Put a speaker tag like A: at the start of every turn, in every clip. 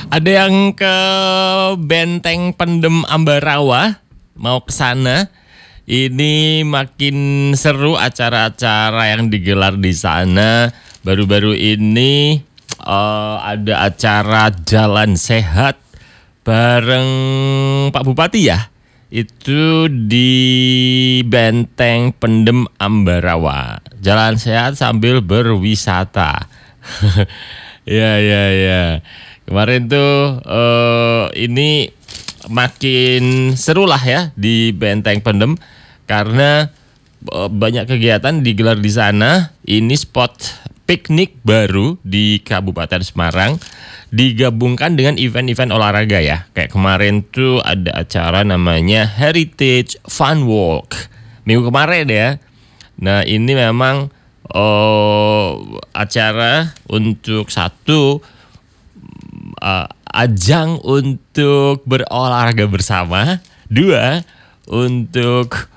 A: Ada yang ke Benteng Pendem Ambarawa, mau ke sana. Ini makin seru acara-acara yang digelar di sana. Baru-baru ini ada acara Jalan Sehat bareng Pak Bupati ya. Itu di Benteng Pendem Ambarawa. Jalan sehat sambil berwisata. Ya. Kemarin tuh ini makin seru lah ya di Benteng Pendem karena banyak kegiatan digelar di sana. Ini spot piknik baru di Kabupaten Semarang digabungkan dengan event-event olahraga ya. Kayak kemarin tuh ada acara namanya Heritage Fun Walk minggu kemarin ya. Nah ini memang acara untuk satu ajang untuk berolahraga bersama, dua untuk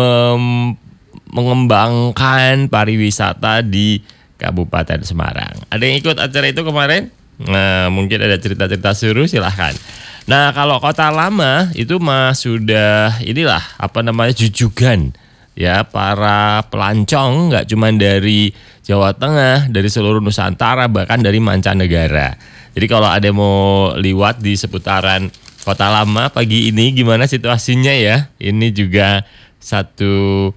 A: mengembangkan pariwisata di Kabupaten Semarang. Ada yang ikut acara itu kemarin? Nah, mungkin ada cerita-cerita seru, silahkan. Nah, kalau Kota Lama itu mah sudah inilah jujugan ya para pelancong, nggak cuma dari Jawa Tengah, dari seluruh Nusantara, bahkan dari mancanegara. Jadi kalau ada yang mau liwat di seputaran Kota Lama pagi ini, gimana situasinya ya? Ini juga satu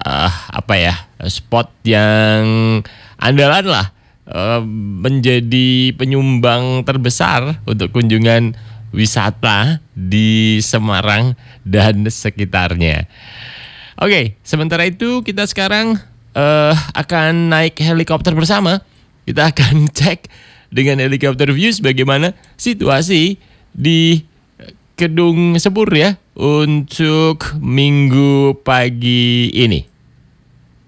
A: spot yang andalan lah, menjadi penyumbang terbesar untuk kunjungan wisata di Semarang dan sekitarnya. Oke, sementara itu kita sekarang akan naik helikopter bersama. Kita akan cek dengan helikopter views bagaimana situasi di Kedung Sepur ya untuk minggu pagi ini.